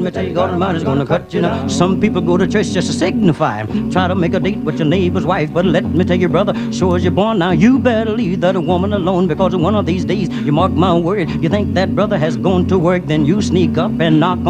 Let me tell you, God Almighty's gonna cut you now. Some people go to church just to signify, try to make a date with your neighbor's wife. But let me tell you, brother, sure as you're born now, you better leave that woman alone, because one of these days, you mark my word, you think that brother has gone to work, then you sneak up and knock on